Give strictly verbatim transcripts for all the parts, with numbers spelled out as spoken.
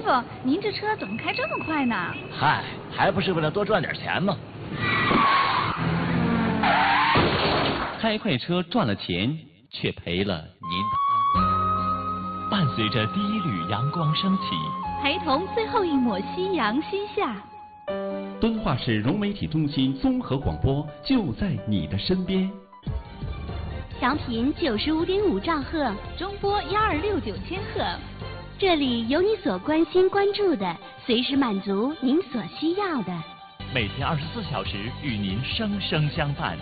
傅，您这车怎么开这么快呢？ 嗨，还不是为了多赚点钱吗？ 开快车赚了钱，却赔了您的安。伴随着第一缕阳光升起， 陪同最后一抹夕阳西下。 敦化市融媒体中心综合广播就在你的身边。 调频九十五点五兆赫， 中波幺二六九千赫。 这里有你所关心关注的，随时满足您所需要的。 每天二十四小时与您生生相伴。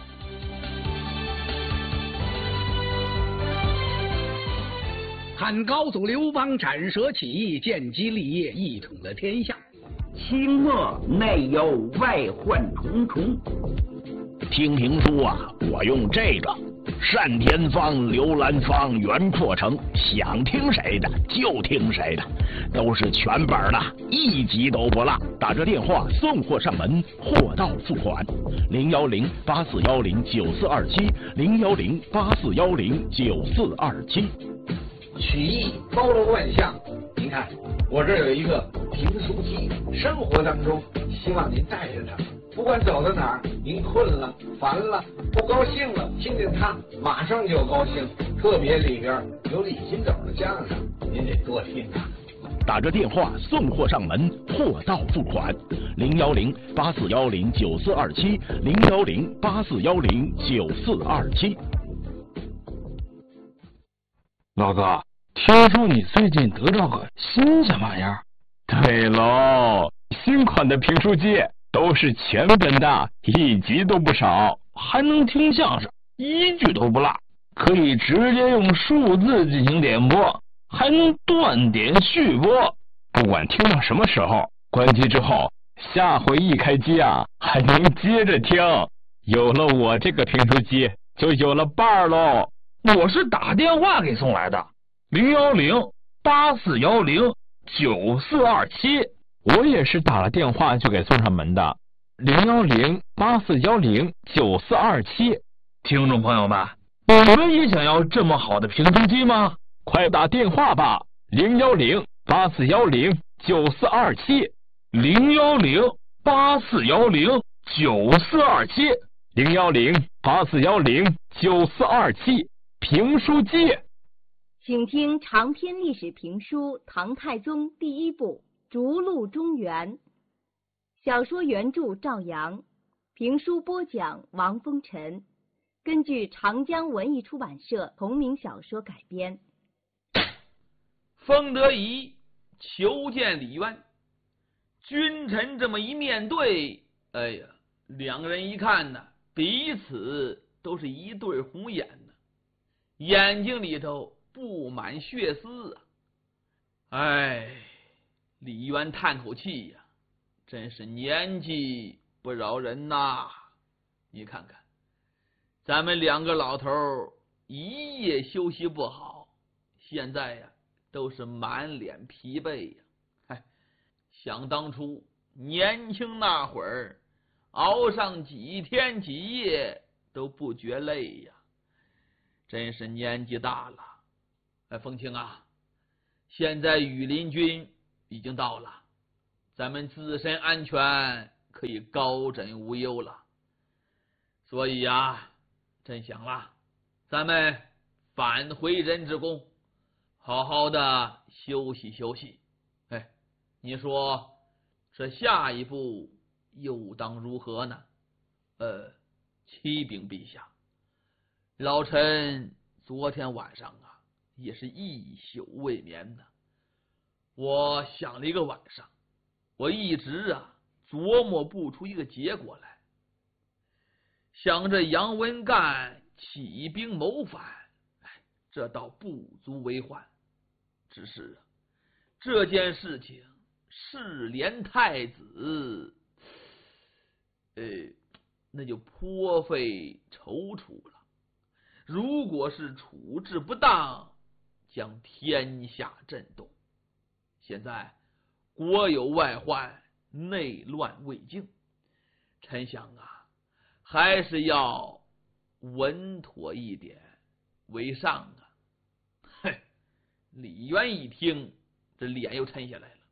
汉高祖刘邦斩蛇起义，建基立业，一统了天下。 清末内忧外患重重。 听评书啊，我用这个单田芳、刘兰芳、袁阔成，想听谁的就听谁的，都是全本的，一集都不落。打这电话送货上门，货到付款。零幺零八四幺零九四二七，零幺零八四幺零九四二七。 曲艺包罗万象，您看我这儿有一个评书机，生活当中希望您带着它，不管走到哪儿，您困了、烦了、不高兴了，听见它马上就高兴。特别里边有李金斗的相声，您得多听啊。 打着电话送货上门，货到付款。零幺零八四幺零九四二七，零幺零八四幺零九四二七。 老哥，听说你最近得到个新鲜玩意儿？ 对喽，新款的评书机都是全本的，一集都不少， 还能听相声，一句都不落，可以直接用数字进行点播，还能断点续播。 不管听到什么时候，关机之后，下回一开机啊，还能接着听。有了我这个评书机，就有了伴儿喽。 我是打电话给送来的，零幺零八四幺零九四二七。 我也是打了电话就给送上门的，零幺零八四幺零九四二七。 听众朋友们，你们也想要这么好的评书机吗？ 快打电话吧，零幺零八四幺零九四二七， 零幺零八四幺零九四二七， 零幺零八四幺零九四二七。评书机， 请听长篇历史评书《唐太宗第一部逐鹿中原》，小说原著赵阳，评书播讲王风尘，根据长江文艺出版社同名小说改编。 封德仪求见李渊，君臣这么一面对，哎呀，两个人一看呢，彼此都是一对红眼呢，眼睛里头布满血丝啊！哎，李渊叹口气呀、啊，真是年纪不饶人呐！你看看，咱们两个老头一夜休息不好，现在呀、啊、都是满脸疲惫呀、啊。哎，想当初年轻那会儿，熬上几天几夜都不觉累呀。真是年纪大了。哎，风清啊，现在羽林军已经到了，咱们自身安全可以高枕无忧了。所以啊，朕想了，咱们返回任之宫，好好的休息休息。哎，你说这下一步又当如何呢？呃，启禀陛下，老臣昨天晚上啊，也是一宿未眠呢。我想了一个晚上，我一直啊琢磨不出一个结果来。想着杨文干起兵谋反，哎，这倒不足为患。只是啊，这件事情是连太子，呃，那就颇费踌躇了。如果是处置不当，将天下震动。现在国有外患，内乱未静，臣想啊，还是要稳妥一点为上啊。嘿，李渊一听，这脸又沉下来了。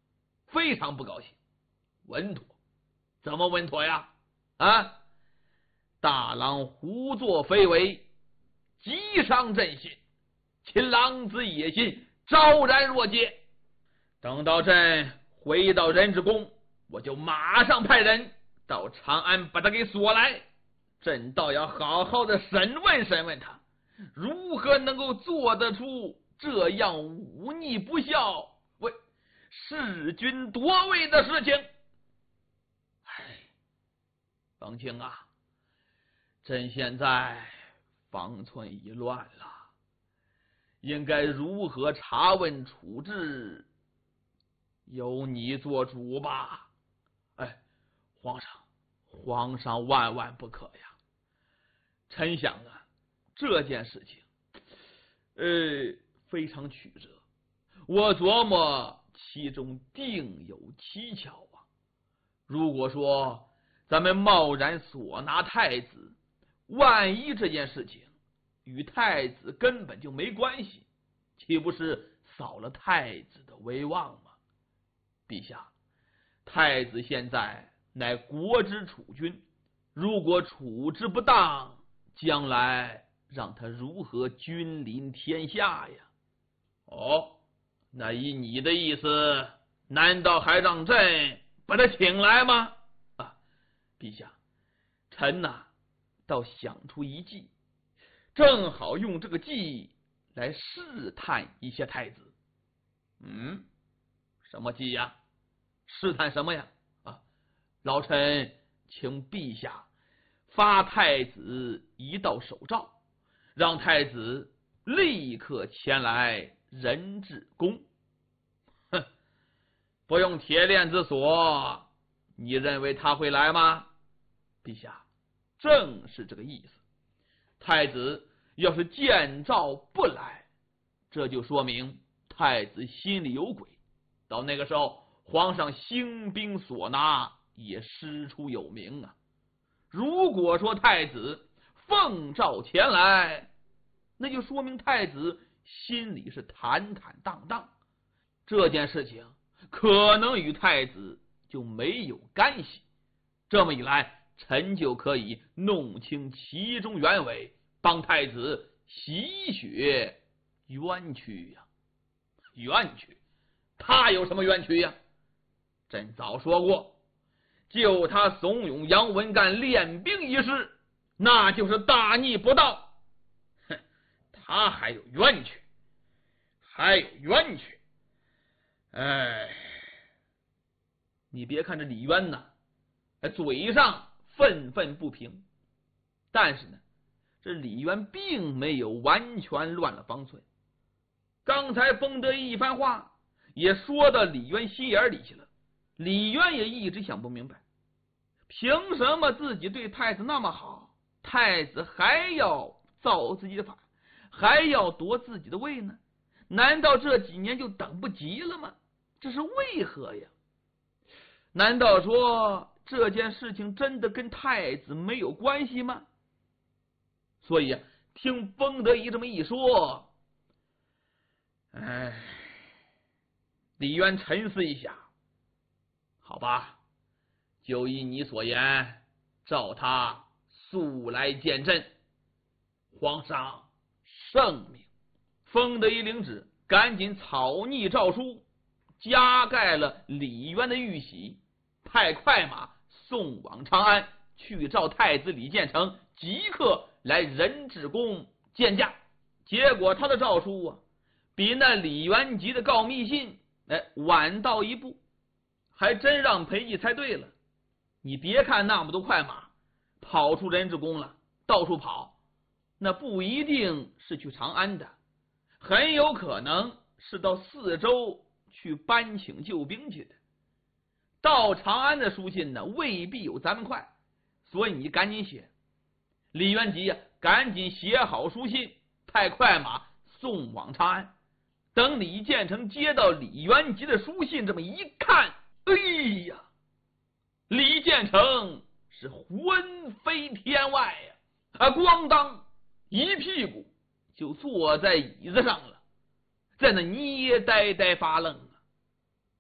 非常不高兴。稳妥？怎么稳妥呀？啊！大郎胡作非为，极伤朕心，其狼子野心昭然若揭。等到朕回到人之宫，我就马上派人到长安把他给锁来。朕倒要好好的审问审问他，如何能够做得出这样忤逆不孝、为弑君夺位的事情。唉，方清啊，朕现在方寸已乱了，应该如何查问处置，由你做主吧。哎，皇上，皇上万万不可呀！臣想啊，这件事情，呃，非常曲折，我琢磨其中定有蹊跷啊。如果说咱们贸然索拿太子，万一这件事情与太子根本就没关系，岂不是扫了太子的威望吗？陛下，太子现在乃国之储君，如果处置不当，将来让他如何君临天下呀？哦，那依你的意思，难道还让朕把他请来吗？啊，陛下，臣呐、啊，倒想出一计，正好用这个计来试探一下太子。嗯，什么计呀？试探什么呀？啊，老臣请陛下发太子一道手诏，让太子立刻前来人质宫。哼，不用铁链子锁，你认为他会来吗？陛下，正是这个意思。太子要是见诏不来，这就说明太子心里有鬼，到那个时候，皇上兴兵索拿也师出有名啊。如果说太子奉诏前来，那就说明太子心里是坦坦荡荡，这件事情可能与太子就没有干系。这么一来，臣就可以弄清其中原委，帮太子洗雪冤屈呀、啊！冤屈？他有什么冤屈呀、啊？朕早说过，就他怂恿杨文干练兵一事，那就是大逆不道。哼，他还有冤屈，还有冤屈。哎，你别看这李渊呐，嘴上愤愤不平，但是呢，这李渊并没有完全乱了方寸。刚才封德一番话也说到李渊心眼里去了，李渊也一直想不明白，凭什么自己对太子那么好，太子还要造自己的反，还要夺自己的位呢？难道这几年就等不及了吗？这是为何呀？难道说这件事情真的跟太子没有关系吗？所以听封德仪这么一说，哎，李渊沉思一下，好吧，就依你所言，召他速来见朕。皇上圣明。封德仪领旨，赶紧草拟诏书，加盖了李渊的玉玺，派快马送往长安，去召太子李建成即刻来人质宫见驾。结果他的诏书啊，比那李元吉的告密信哎晚到一步，还真让裴义猜对了。你别看那么多快马跑出人质宫了，到处跑，那不一定是去长安的，很有可能是到四周去搬请救兵去的。到长安的书信呢，未必有咱们快，所以你赶紧写。李元吉啊，赶紧写好书信，派快马送往长安。等李建成接到李元吉的书信，这么一看，哎呀，李建成是魂飞天外呀！啊，咣当一屁股就坐在椅子上了，在那捏呆呆发愣啊。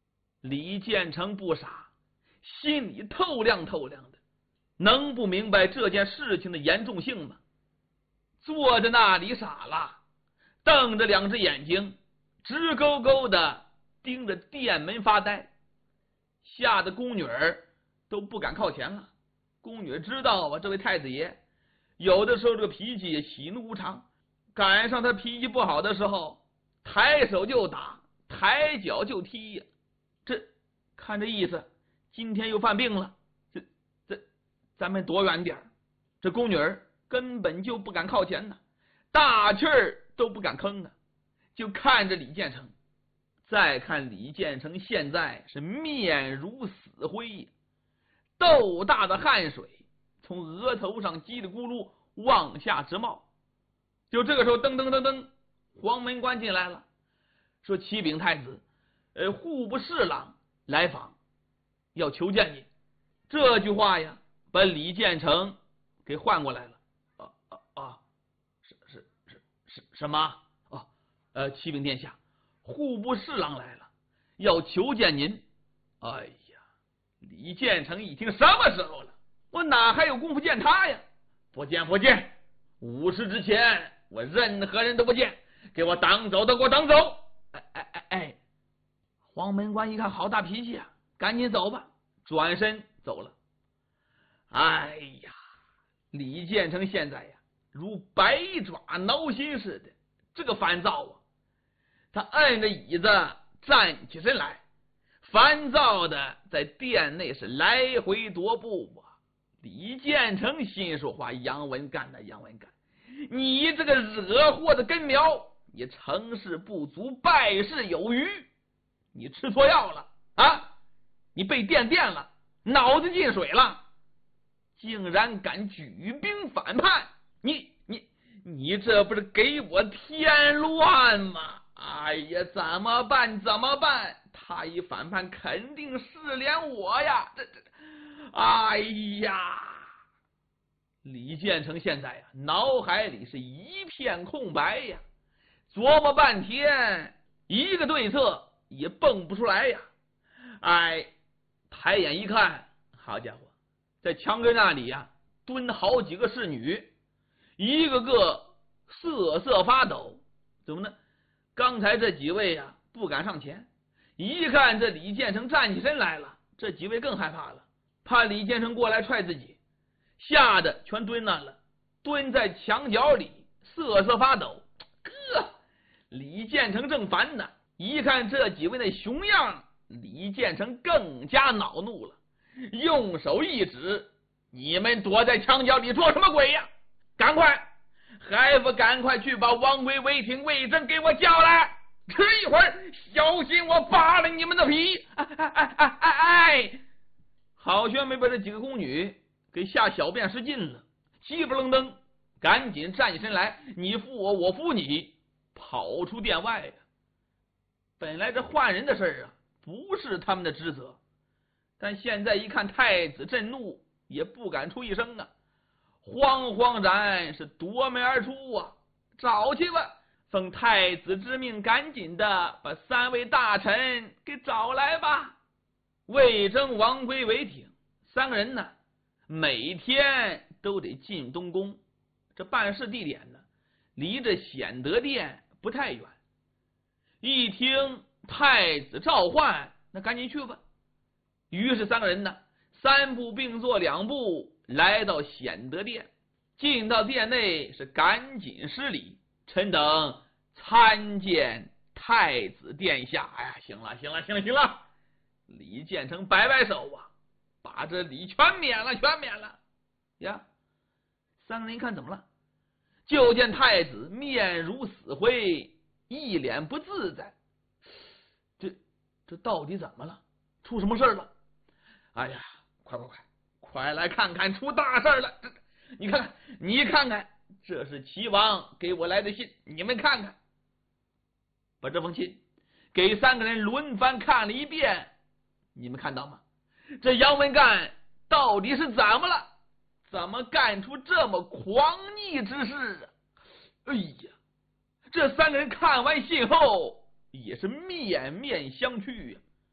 李建成不傻，心里透亮透亮的，能不明白这件事情的严重性吗？坐在那里傻了，瞪着两只眼睛，直勾勾的盯着店门发呆，吓得宫女儿都不敢靠前了。宫女知道啊，这位太子爷有的时候这个脾气也喜怒无常，赶上他脾气不好的时候，抬手就打，抬脚就踢呀。这看这意思，今天又犯病了，这这咱们躲远点。这宫女儿根本就不敢靠前呢，大气儿都不敢吭啊，就看着李建成。再看李建成现在是面如死灰，豆大的汗水从额头上叽里咕噜往下直冒。就这个时候，噔噔噔噔，黄门官进来了，说启禀太子，呃，户部侍郎来访，要求见你。这句话呀，把李建成给唤过来了。啊啊啊！是是是是什么？哦，呃，启禀殿下，户部侍郎来了，要求见您。哎呀，李建成一听，什么时候了？我哪还有功夫见他呀？不见不见，午时之前我任何人都不见，给我挡走的给我挡走！哎哎哎哎！黄门官一看好大脾气啊，赶紧走吧，转身走了。哎呀，李建成现在呀，如百爪挠心似的，这个烦躁啊！他按着椅子站起身来，烦躁的在殿内是来回踱步啊。李建成心说话：杨文干呐，杨文干，你这个惹祸的根苗，你成事不足，败事有余，你吃错药了啊！你被电电了，脑子进水了，竟然敢举兵反叛！你你你这不是给我添乱吗？哎呀，怎么办？怎么办？他一反叛，肯定是连我呀！这这，哎呀！李建成现在呀，脑海里是一片空白呀，琢磨半天，一个对策也蹦不出来呀。哎，抬眼一看，好家伙，在墙根那里呀，蹲好几个侍女，一个个瑟瑟发抖。怎么呢？刚才这几位呀不敢上前，一看这李建成站起身来了，这几位更害怕了，怕李建成过来踹自己，吓得全蹲那了，蹲在墙角里瑟瑟发抖。哥，李建成正烦呢，一看这几位那熊样，李建成更加恼怒了，用手一指：你们躲在墙角里做什么鬼呀？赶快！还不赶快去把王维、韦挺、魏征给我叫来！迟一会儿，小心我扒了你们的皮！哎哎哎哎哎哎！好悬没把这几个宫女给吓小便失禁了，叽不楞登，赶紧站起身来，你扶我，我扶你，跑出殿外呀！本来这换人的事儿啊，不是他们的职责，但现在一看太子震怒，也不敢出一声啊。慌慌然是夺门而出啊！找去吧，奉太子之命，赶紧的把三位大臣给找来吧。魏征、王圭、韦挺三个人呢，每天都得进东宫，这办事地点呢，离着显德殿不太远。一听太子召唤，那赶紧去吧。于是三个人呢，三步并作两步来到显德殿，进到殿内是赶紧施礼，臣等参见太子殿下。哎呀，行了行了行了行了，李建成摆摆手啊，把这礼全免了全免了呀。三个人一看怎么了，就见太子面如死灰，一脸不自在。这这到底怎么了？出什么事了？哎呀，快快快快来看看，出大事了！这你看看，你看看，这是齐王给我来的信，你们看看。把这封信给三个人轮番看了一遍，你们看到吗？这杨文干到底是怎么了？怎么干出这么狂逆之事啊？哎呀，这三个人看完信后也是面面相觑呀、啊。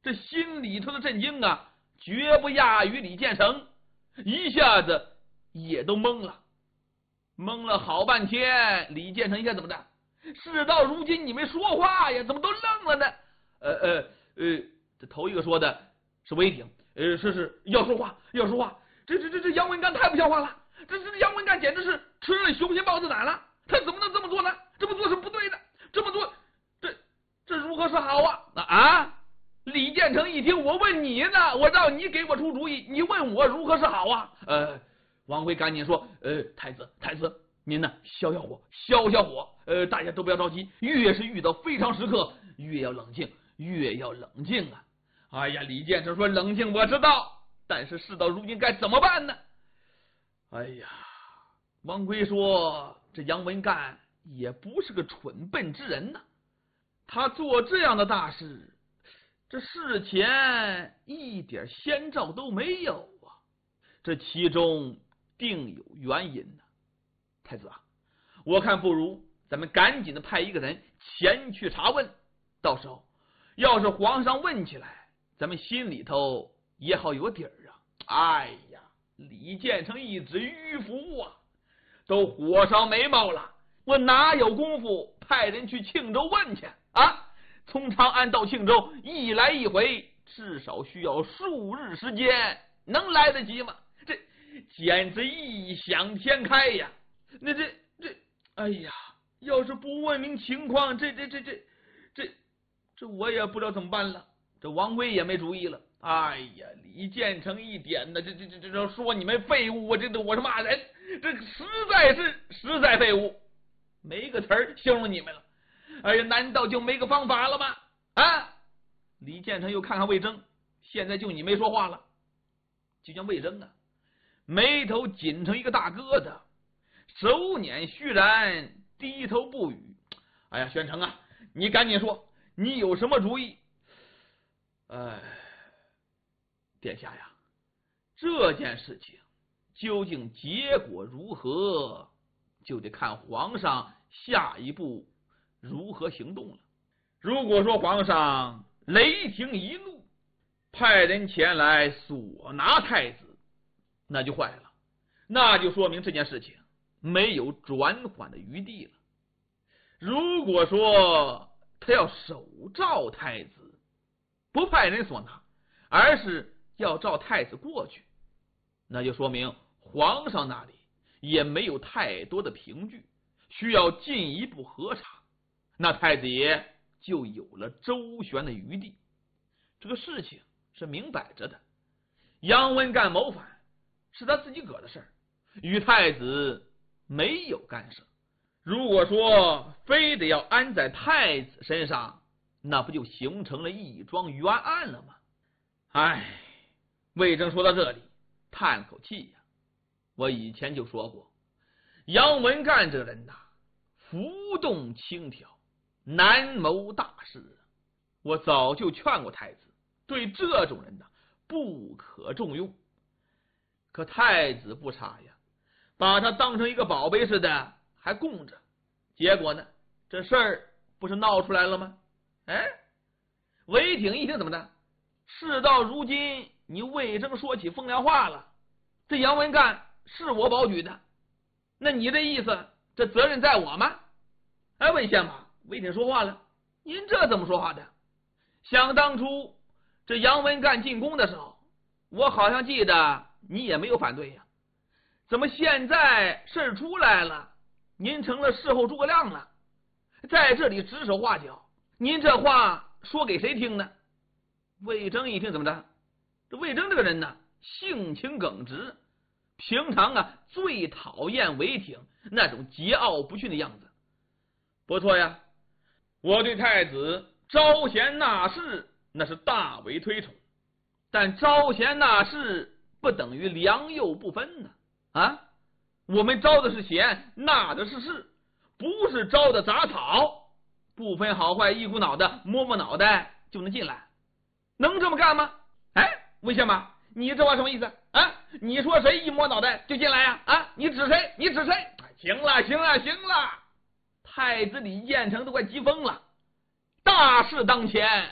这心里头的震惊啊，绝不亚于李建成，一下子也都懵了，懵了好半天。李建成一看怎么的？事到如今你没说话呀，怎么都愣了呢？呃呃呃，这头一个说的是韦挺，呃，是是要说话要说话。这这这这杨文干太不像话了，这这杨文干简直是吃了雄心豹子胆了，他怎么能这么做呢？这么做是不对的，这么做这这如何是好啊？啊！李建成一听，我问你呢，我让你给我出主意，你问我如何是好啊？呃，王辉赶紧说，呃，太子太子。您呢，消消火，消消火。呃，大家都不要着急，越是遇到非常时刻，越要冷静，越要冷静啊！哎呀，李建成说，冷静我知道，但是事到如今该怎么办呢？哎呀，王奎说，这杨文干也不是个蠢笨之人呐，他做这样的大事，这事前一点先兆都没有啊，这其中定有原因呢。太子啊，我看不如咱们赶紧的派一个人前去查问，到时候要是皇上问起来，咱们心里头也好有底儿啊。哎呀，李建成一指迂腐啊，都火烧眉毛了，我哪有功夫派人去庆州问去啊？从长安到庆州一来一回，至少需要数日时间，能来得及吗？这简直异想天开呀！那这这，哎呀，要是不问明情况，这这这这这这我也不知道怎么办了。这王威也没主意了。哎呀，李建成一点呢，这这这这说你们废物，我这这我是骂人，这实在是实在废物，没个词儿形容你们了。哎呀，难道就没个方法了吗？啊！李建成又看看魏征，现在就你没说话了，就像魏征啊，眉头紧成一个大疙瘩。手捻虚髯，低头不语。哎呀，宣城啊，你赶紧说，你有什么主意？哎，殿下呀，这件事情究竟结果如何，就得看皇上下一步如何行动了。如果说皇上雷霆一怒，派人前来索拿太子，那就坏了，那就说明这件事情没有转圜的余地了。如果说他要手召太子，不派人索拿，而是要召太子过去，那就说明皇上那里也没有太多的凭据，需要进一步核查，那太子爷就有了周旋的余地。这个事情是明摆着的，杨文干谋反是他自己个的事儿，与太子没有干涉。如果说非得要安在太子身上，那不就形成了一桩冤案了吗？唉，魏征说到这里叹了口气呀、啊。我以前就说过，杨文干这人呐，浮动轻佻，难谋大事啊。我早就劝过太子，对这种人呐，不可重用。可太子不差呀，把他当成一个宝贝似的还供着，结果呢，这事儿不是闹出来了吗？哎，韦挺一听怎么的？事到如今，你魏征说起风凉话了，这杨文干是我保举的，那你这意思，这责任在我吗？哎，魏宪法，韦挺说话了，您这怎么说话的？想当初这杨文干进宫的时候，我好像记得你也没有反对呀，怎么现在事儿出来了，您成了事后诸葛亮了，在这里指手画脚，您这话说给谁听呢？魏征一听怎么的？这魏征这个人呢，性情耿直，平常啊最讨厌韦挺那种桀骜不驯的样子。不错呀，我对太子招贤纳士那是大为推崇，但招贤纳士不等于良莠不分呢。啊，我们招的是贤，纳的是士，不是招的杂草，不分好坏，一股脑的摸摸脑袋就能进来，能这么干吗？哎，魏宪法，你这话什么意思啊？你说谁一摸脑袋就进来呀？啊，你指谁？你指谁？行了，行了，行了！太子李建成都快急疯了，大事当前，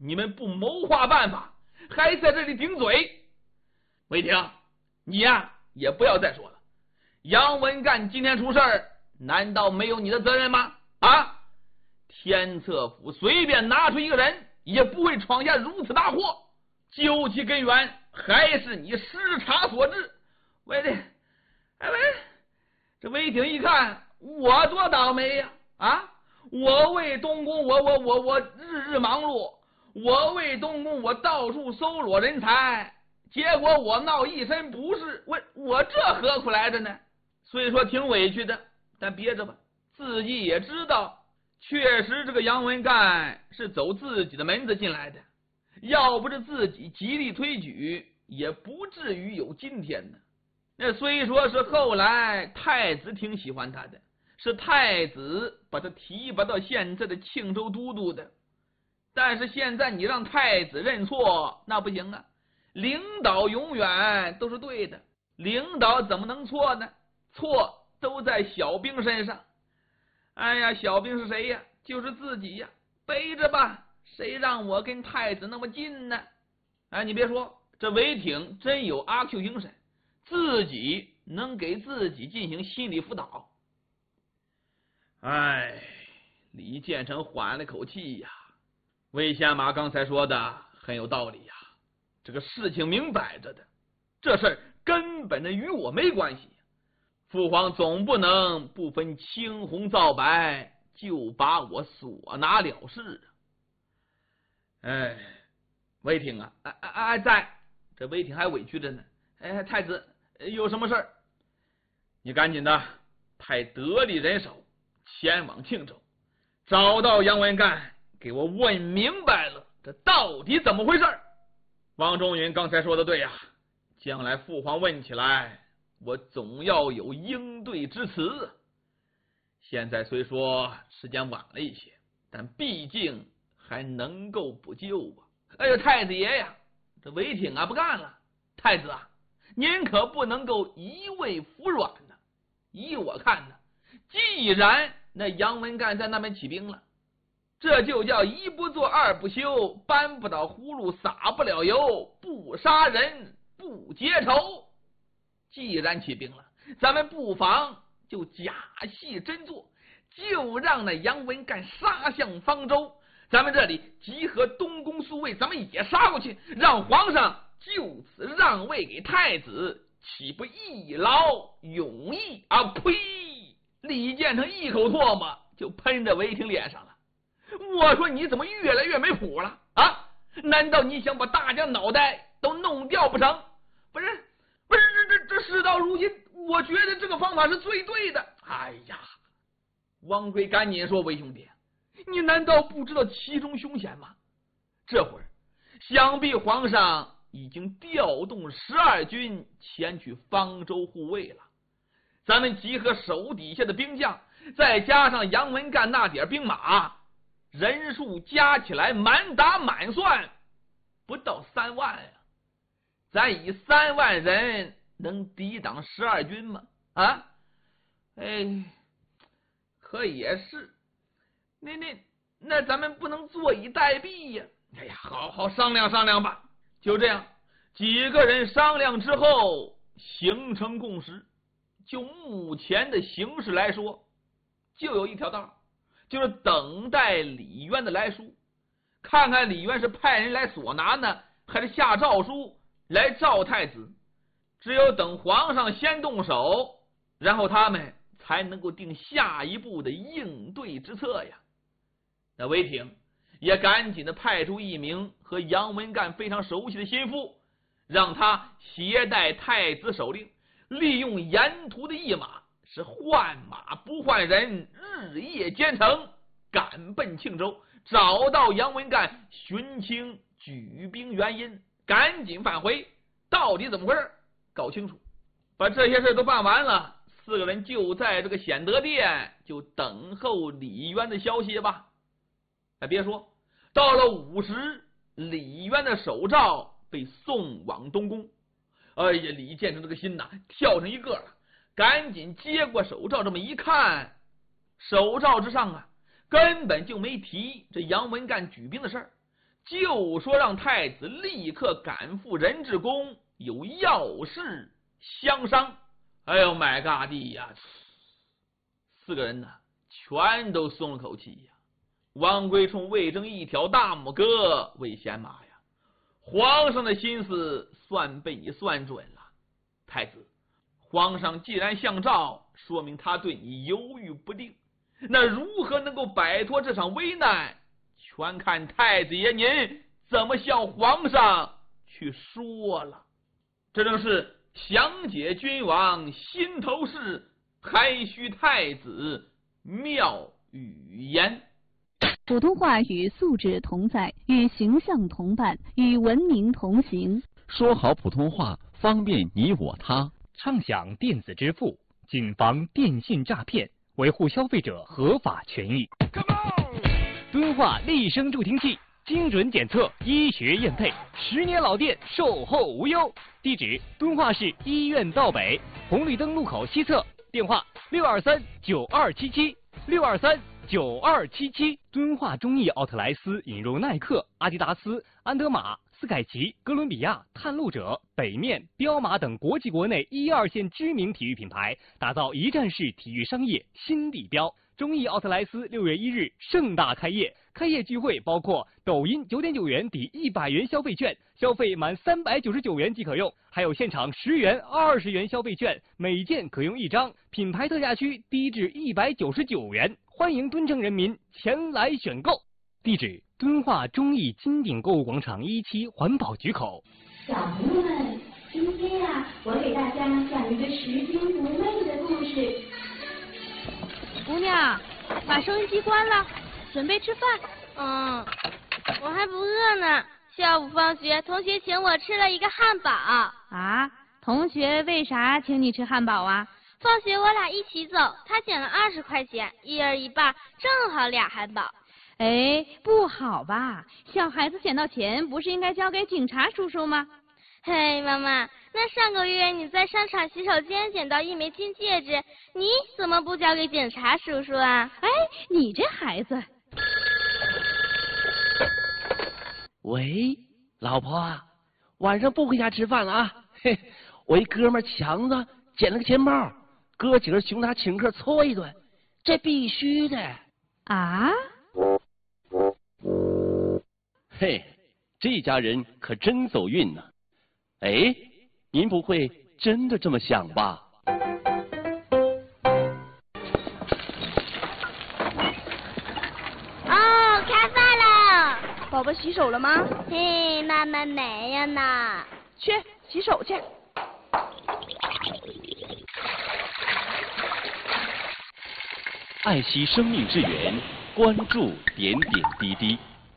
你们不谋划办法，还在这里顶嘴。韦霆，你呀也不要再说了。杨文干今天出事儿，难道没有你的责任吗？啊！天策府随便拿出一个人，也不会闯下如此大祸。究其根源，还是你失察所致。喂，这，哎喂，这韦霆一看，我多倒霉呀！啊，我为东宫，我我我我日日忙碌，我为东宫，我到处搜罗人才，结果我闹一身不是，我我这何苦来着呢？虽说挺委屈的，但憋着吧，自己也知道，确实这个杨文干是走自己的门子进来的，要不是自己极力推举，也不至于有今天呢。那虽说是后来太子挺喜欢他的，是太子把他提拔到现在的庆州都督的，但是现在你让太子认错，那不行啊！领导永远都是对的，领导怎么能错呢？错都在小兵身上。哎呀，小兵是谁呀？就是自己呀，背着吧，谁让我跟太子那么近呢？哎，你别说，这韦挺真有阿 Q 精神，自己能给自己进行心理辅导。哎，李建成缓了口气呀，魏献马刚才说的很有道理呀，这个事情明摆着的，这事儿根本的与我没关系。父皇总不能不分青红皂白就把我所拿了事啊！哎，韦挺啊，哎哎在，这韦挺还委屈着呢。哎，太子有什么事儿？你赶紧的派得力人手前往庆州，找到杨文干，给我问明白了，这到底怎么回事？王仲云刚才说的对呀，将来父皇问起来，我总要有应对之词。现在虽说时间晚了一些，但毕竟还能够补救啊！哎呀，太子爷呀，这韦挺啊不干了，太子啊，您可不能够一味服软呢。依我看呢，既然那杨文干在那边起兵了，这就叫一不做二不休，搬不倒葫芦撒不了油，不杀人不结仇。既然起兵了，咱们不妨就假戏真做，就让那杨文干杀向方州，咱们这里集合东宫宿卫，咱们也杀过去，让皇上就此让位给太子，岂不一劳永逸啊？呸！李建成一口唾沫就喷着韦挺脸上了。我说你怎么越来越没谱了啊？难道你想把大家脑袋都弄掉不成？不是不是，这这这事到如今，我觉得这个方法是最对的。哎呀，王贵赶紧说：“韦兄弟，你难道不知道其中凶险吗？这会儿想必皇上已经调动十二军前去方州护卫了。咱们集合手底下的兵将，再加上杨文干那点兵马，人数加起来满打满算不到三万啊！咱以三万人能抵挡十二军吗？啊，哎，可也是。那那那咱们不能坐以待毙呀！哎呀，好好商量商量吧。就这样，几个人商量之后形成共识。就目前的形势来说，就有一条道，就是等待李渊的来书，看看李渊是派人来索拿呢，还是下诏书来召太子。只有等皇上先动手，然后他们才能够定下一步的应对之策呀。那韦挺也赶紧的派出一名和杨文干非常熟悉的心腹，让他携带太子手令，利用沿途的驿马，是换马不换人，日夜兼程，赶奔庆州，找到杨文干，寻清举兵原因，赶紧返回，到底怎么回事搞清楚。把这些事都办完了，四个人就在这个显德殿就等候李渊的消息吧。哎，别说到了午时，李渊的手诏被送往东宫。哎呀，李建成这个心呐跳成一个了，赶紧接过手诏，这么一看，手诏之上啊根本就没提这杨文干举兵的事儿， 就说让太子立刻赶赴人质宫，有要事相商。哎呦，My God 地呀！四个人呢，全都松了口气呀。王贵冲魏征一挑大拇哥，魏贤马呀，皇上的心思算被你算准了。太子，皇上既然相召，说明他对你犹豫不定，那如何能够摆脱这场危难，全看太子爷您怎么向皇上去说了。这正是详解君王心头事，还需太子妙语言。 普通话与素质同在，与形象同伴，与文明同行。 说好普通话，方便你我他。 畅享电子支付，谨防电信诈骗，维护消费者合法权益。敦化立声助听器，精准检测，医学验配，十年老店，售后无忧。地址：敦化市医院道北红绿灯路口西侧，电话六二三九二七七六二三九二七七。敦化中艺奥特莱斯引入耐克、阿迪达斯、安德玛、斯凯奇、哥伦比亚、探路者、北面、彪马等国际国内一二线知名体育品牌，打造一站式体育商业新地标。中艺奥特莱斯六月一日盛大开业，开业聚会包括抖音九点九元抵一百元消费券，消费满三百九十九元即可用，还有现场十元、二十元消费券，每件可用一张，品牌特价区低至一百九十九元，欢迎敦城人民前来选购。地址：敦化中艺金鼎购物广场一期环保局口。 小朋友们，今天呀、啊，我给大家讲一个拾金不昧的故事。 姑娘，把收音机关了，准备吃饭。 嗯，我还不饿呢。下午放学，同学请我吃了一个汉堡。 啊？同学为啥请你吃汉堡啊？ 放学我俩一起走，他捡了二十块钱，一人一半，正好俩汉堡。 哎，不好吧？小孩子捡到钱不是应该交给警察叔叔吗？ 嘿，妈妈，那上个月你在商场洗手间捡到一枚金戒指，你怎么不交给警察叔叔啊？ 哎，你这孩子。 喂，老婆，晚上不回家吃饭了啊？嘿，我一哥们强子捡了个钱包，哥几个熊他请客搓一顿，这必须的。 啊？ 嘿，这家人可真走运呢。哎，您不会真的这么想吧？ 哦，开饭了！ 宝宝洗手了吗？ 嘿，妈妈没有呢。 去洗手去。 爱惜生命之源，关注点点滴滴。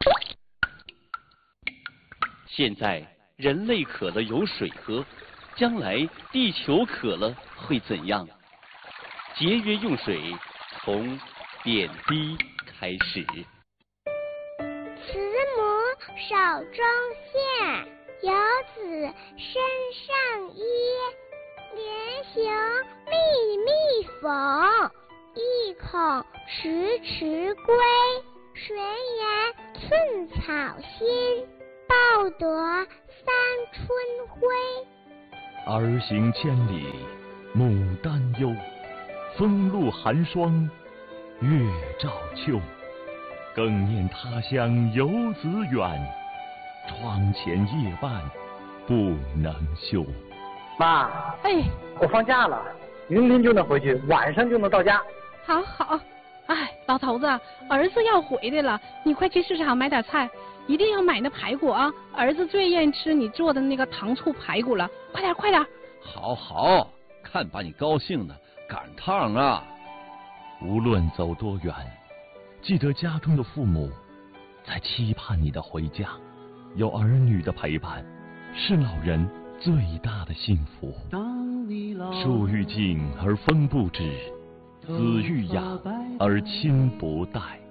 现在人类渴了有水喝，将来地球渴了会怎样？节约用水，从点滴开始。 慈母手中线，游子身上衣。莲行密密缝，意恐迟迟归。谁言寸草心，报得三春晖。 儿行千里母担忧，风露寒霜月照秋。更念他乡游子远，窗前夜半不能休。 妈， 哎， 我放假了，明天就能回去，晚上就能到家。 好好，哎，老头子，儿子要回来了，你快去市场买点菜，一定要买那排骨啊！儿子最愿意吃你做的那个糖醋排骨了，快点快点！ 好好，看把你高兴的，赶趟啊！ 无论走多远，记得家中的父母在期盼你的回家，有儿女的陪伴，是老人最大的幸福。树欲静而风不止，子欲养而亲不待。